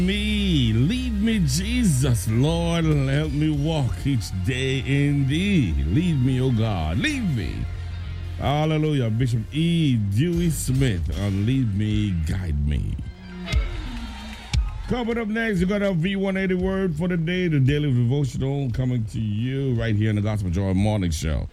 Lead me, Jesus, Lord, help me walk each day in thee. Lead me, oh God, lead me. Hallelujah. Bishop E. Dewey Smith on Lead Me, Guide Me. Coming up next, you got a V180 word for the day, the daily devotional coming to you right here in the Gospel Joy Morning Show.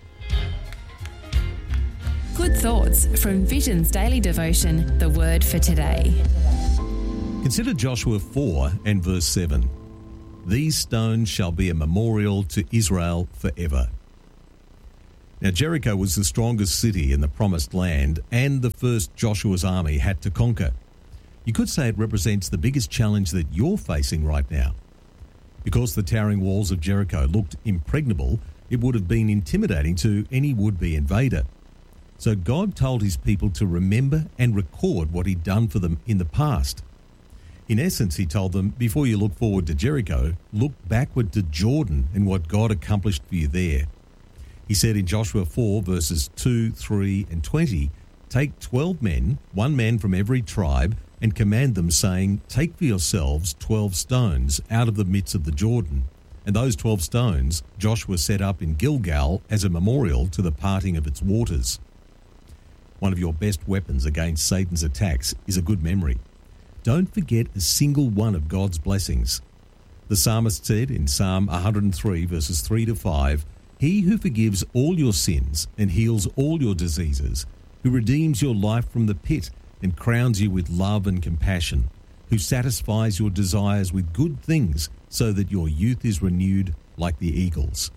Good thoughts from Vision's daily devotion, the word for today. Consider Joshua 4 and verse 7. These stones shall be a memorial to Israel forever. Now, Jericho was the strongest city in the promised land and the first Joshua's army had to conquer. You could say it represents the biggest challenge that you're facing right now. Because the towering walls of Jericho looked impregnable, it would have been intimidating to any would-be invader. So God told his people to remember and record what he'd done for them in the past. In essence, he told them, before you look forward to Jericho, look backward to Jordan and what God accomplished for you there. He said in Joshua 4, verses 2, 3, and 20, take 12 men, one man from every tribe, and command them, saying, take for yourselves 12 stones out of the midst of the Jordan. And those 12 stones Joshua set up in Gilgal as a memorial to the parting of its waters. One of your best weapons against Satan's attacks is a good memory. Don't forget a single one of God's blessings. The psalmist said in Psalm 103, verses 3 to 5, he who forgives all your sins and heals all your diseases, who redeems your life from the pit and crowns you with love and compassion, who satisfies your desires with good things so that your youth is renewed like the eagles.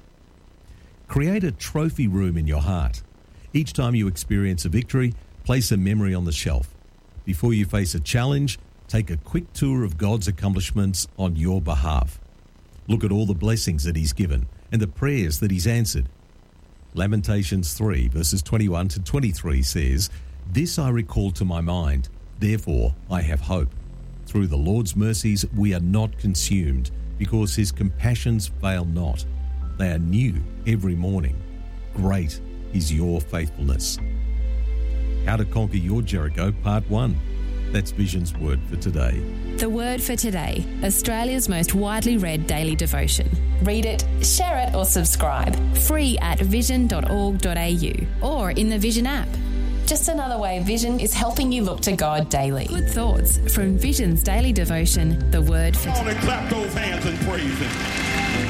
Create a trophy room in your heart. Each time you experience a victory, place a memory on the shelf. Before you face a challenge, take a quick tour of God's accomplishments on your behalf. Look at all the blessings that he's given and the prayers that he's answered. Lamentations 3, verses 21 to 23 says, this I recall to my mind, therefore I have hope. Through the Lord's mercies we are not consumed, because his compassions fail not. They are new every morning. Great is your faithfulness. How to Conquer Your Jericho, Part 1. That's Vision's word for today. The word for today, Australia's most widely read daily devotion. Read it, share it or subscribe. Free at vision.org.au or in the Vision app. Just another way Vision is helping you look to God daily. Good thoughts from Vision's daily devotion, the word for today. Clap those hands and praise him.